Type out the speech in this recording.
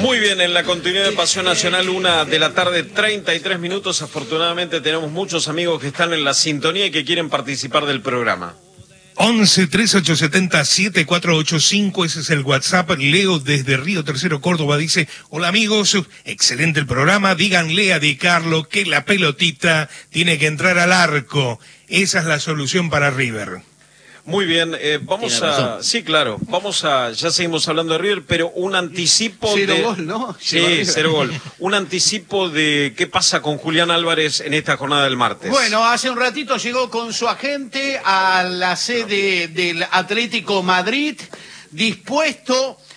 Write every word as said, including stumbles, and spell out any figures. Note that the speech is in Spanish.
Muy bien, en la continuidad de Pasión Nacional, una de la tarde, treinta y tres minutos. Afortunadamente tenemos muchos amigos que están en la sintonía y que quieren participar del programa. once, treinta y ocho setenta, setenta y cuatro ochenta y cinco, ese es el WhatsApp. Leo desde Río Tercero, Córdoba, dice: hola amigos, excelente el programa, díganle a Di Carlo que la pelotita tiene que entrar al arco. Esa es la solución para River. Muy bien, eh, vamos a... Sí, claro, vamos a... Ya seguimos hablando de River, pero un anticipo cero de... Cero gol, ¿no? Sí, cero gol. Un anticipo de qué pasa con Julián Álvarez en esta jornada del martes. Bueno, hace un ratito llegó con su agente a la sede del Atlético Madrid, dispuesto